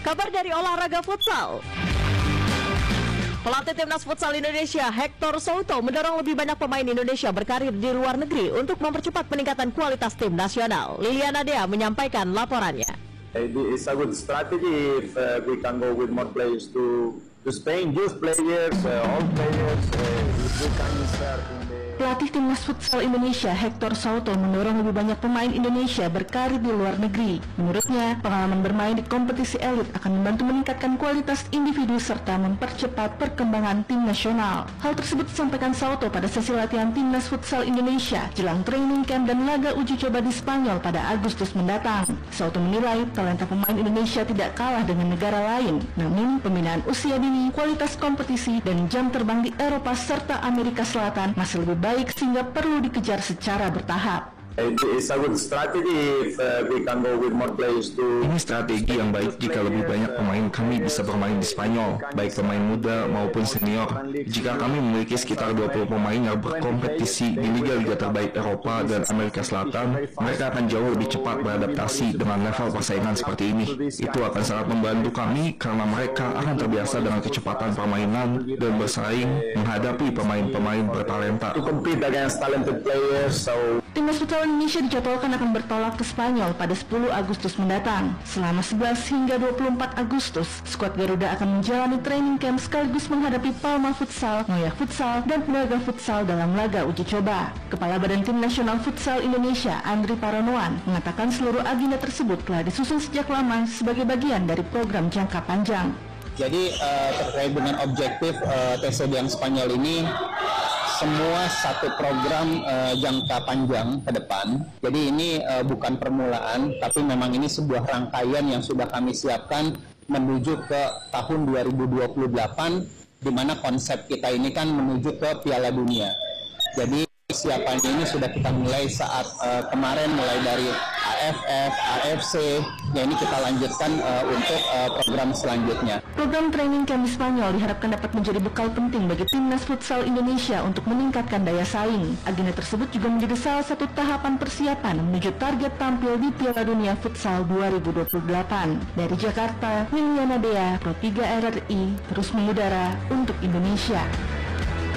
Kabar dari olahraga futsal. Pelatih Timnas Futsal Indonesia Hector Souto mendorong lebih banyak pemain Indonesia berkarir di luar negeri untuk mempercepat peningkatan kualitas tim nasional. Liliana Dea menyampaikan laporannya. It's a good strategy if we can go with more players to Spain, youth players, old players. If we can start in the... Pelatih Timnas Futsal Indonesia Hector Souto mendorong lebih banyak pemain Indonesia berkarir di luar negeri. Menurutnya, pengalaman bermain di kompetisi elit akan membantu meningkatkan kualitas individu serta mempercepat perkembangan tim nasional. Hal tersebut disampaikan Souto pada sesi latihan Timnas Futsal Indonesia jelang training camp dan laga uji coba di Spanyol pada Agustus mendatang. Souto menilai talenta pemain Indonesia tidak kalah dengan negara lain, namun pembinaan usia dini, kualitas kompetisi, dan jam terbang di Eropa serta Amerika Selatan masih lebih baik sehingga perlu dikejar secara bertahap. It's a good strategy if we can go with more players to... Ini strategi yang baik jika lebih banyak pemain kami bisa bermain di Spanyol, baik pemain muda maupun senior. Jika kami memiliki sekitar 20 pemain yang berkompetisi di liga-liga terbaik Eropa dan Amerika Selatan, mereka akan jauh lebih cepat beradaptasi dengan level persaingan seperti ini. Itu akan sangat membantu kami karena mereka akan terbiasa dengan kecepatan permainan dan bersaing menghadapi pemain-pemain bertalenta. To compete against talented players, so... Timnas Futsal Indonesia dijadwalkan akan bertolak ke Spanyol pada 10 Agustus mendatang. Selama 11 hingga 24 Agustus, skuad Garuda akan menjalani training camp sekaligus menghadapi Palma Futsal, Noya Futsal, dan Braga Futsal dalam laga uji coba. Kepala Badan Tim Nasional Futsal Indonesia, Andri Paranoan, mengatakan seluruh agenda tersebut telah disusun sejak lama sebagai bagian dari program jangka panjang. Jadi terkait dengan objektif TCB yang Spanyol ini, semua satu program jangka panjang ke depan. Jadi ini bukan permulaan, tapi memang ini sebuah rangkaian yang sudah kami siapkan menuju ke tahun 2028, di mana konsep kita ini kan menuju ke Piala Dunia. Jadi persiapannya ini sudah kita mulai saat kemarin, mulai dari AFF, AFC, ya ini kita lanjutkan untuk program selanjutnya. Program training camp di Spanyol diharapkan dapat menjadi bekal penting bagi Timnas Futsal Indonesia untuk meningkatkan daya saing. Agenda tersebut juga menjadi salah satu tahapan persiapan menuju target tampil di Piala Dunia Futsal 2028. Dari Jakarta, Liliana Dea, Pro 3 RRI, terus mengudara untuk Indonesia.